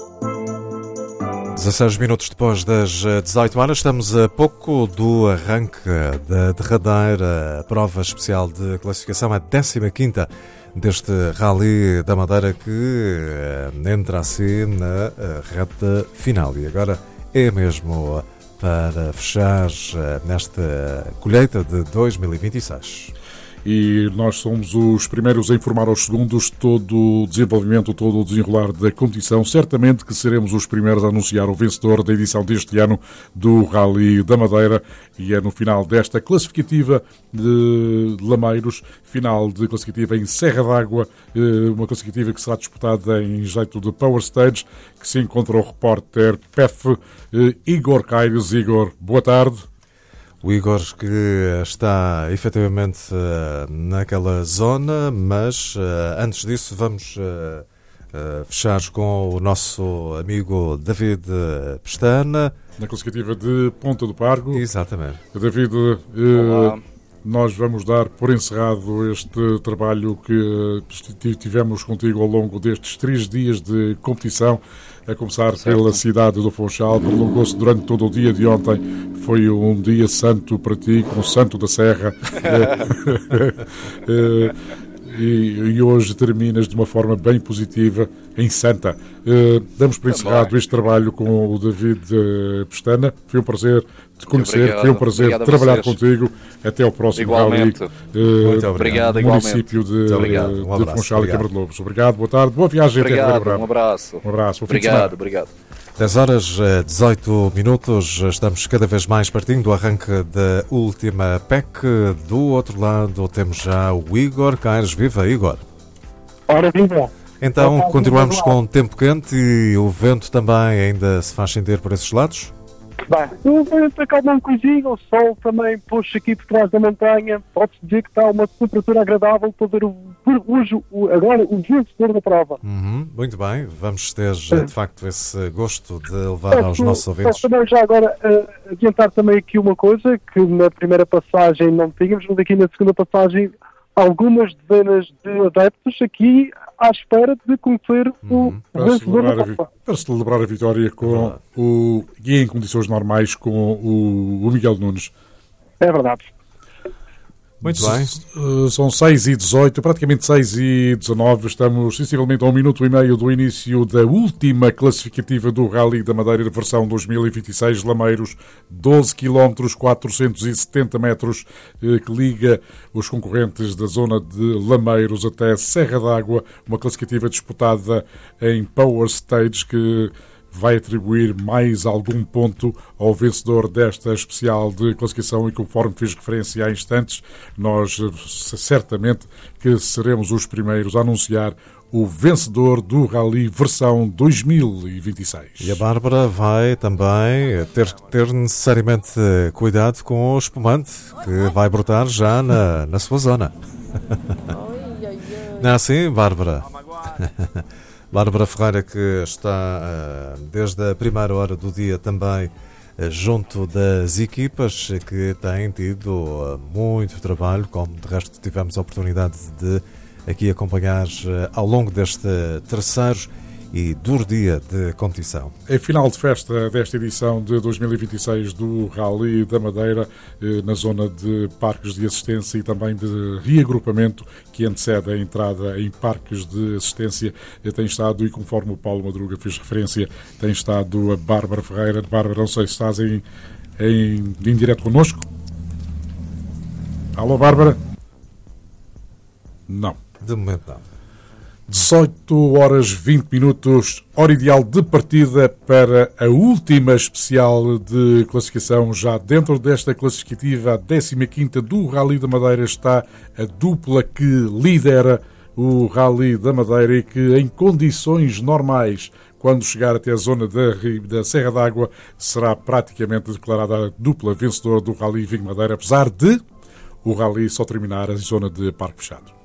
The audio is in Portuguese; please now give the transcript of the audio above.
16 minutos depois das 18 horas, estamos a pouco do arranque da derradeira prova especial de classificação, a 15ª deste Rally da Madeira, que entra assim na reta final. E agora é mesmo para fechar nesta colheita de 2026. E nós somos os primeiros a informar aos segundos todo o desenvolvimento, todo o desenrolar da competição. Certamente que seremos os primeiros a anunciar o vencedor da edição deste ano do Rally da Madeira, e é no final desta classificativa de Lameiros, final de classificativa em Serra d'Água, uma classificativa que será disputada em jeito de Power Stage, que se encontra o repórter PEF Igor Caires. Igor, boa tarde. O Igor, que está efetivamente naquela zona, mas antes disso vamos fechar com o nosso amigo David Pestana. Na classificativa de Ponta do Pargo. Exatamente. David, nós vamos dar por encerrado este trabalho que tivemos contigo ao longo destes 3 dias de competição, a começar pela cidade do Funchal. Prolongou-se durante todo o dia de ontem. Foi um dia santo para ti, com o Santo da Serra. E hoje terminas de uma forma bem positiva em Santa. Damos por encerrado este trabalho com o David Pestana. Foi um prazer te conhecer, foi um prazer trabalhar contigo. Até ao próximo Rally, obrigado, município de Funchal e Câmara de Lobos. Obrigado, boa tarde, boa viagem. Obrigado, um abraço. Um abraço. Obrigado. 10 horas, 18 minutos, estamos cada vez mais pertinho do arranque da última PEC. Do outro lado temos já o Igor Caires. Viva, Igor! Ora, viva! Então, continuamos com tempo quente e o vento também ainda se faz sentir por esses lados? Bem, o vento acalma um coisinho, o sol também puxa aqui por trás da montanha. Pode-se dizer que está uma temperatura agradável para ver agora o vencedor da prova. Muito bem, vamos ter de facto esse gosto de levar aos nossos ouvintes. Posso também já agora adiantar também aqui uma coisa que na primeira passagem não tínhamos, mas aqui na segunda passagem algumas dezenas de adeptos aqui à espera de conhecer o vencedor da prova. Para celebrar a vitória com o guia em condições normais, com o Miguel Nunes. É verdade. Muito bem. São 6h18, praticamente 6h19. Estamos sensivelmente a 1 minuto e meio do início da última classificativa do Rally da Madeira, versão 2026, Lameiros, 12 km, 470 metros, que liga os concorrentes da zona de Lameiros até Serra d'Água, uma classificativa disputada em Power Stage, que vai atribuir mais algum ponto ao vencedor desta especial de classificação, e conforme fiz referência há instantes, nós certamente que seremos os primeiros a anunciar o vencedor do Rally versão 2026. E a Bárbara vai também ter necessariamente cuidado com o espumante que vai brotar já na sua zona. Não é assim, Bárbara? Bárbara Ferreira, que está desde a primeira hora do dia também junto das equipas, que têm tido muito trabalho, como de resto tivemos a oportunidade de aqui acompanhar ao longo deste terceiro e duro dia de competição. É final de festa desta edição de 2026 do Rally da Madeira, na zona de parques de assistência e também de reagrupamento, que antecede a entrada em parques de assistência. Tem estado, e conforme o Paulo Madruga fez referência, tem estado a Bárbara Ferreira. Bárbara, não sei se estás em direto connosco. Alô, Bárbara? Não. De momento não. 18 horas 20 minutos, hora ideal de partida para a última especial de classificação. Já dentro desta classificativa, a 15ª do Rally da Madeira, está a dupla que lidera o Rally da Madeira e que, em condições normais, quando chegar até a zona da Serra d'Água, será praticamente declarada a dupla vencedora do Rally Vinho Madeira, apesar de o Rally só terminar em zona de parque fechado.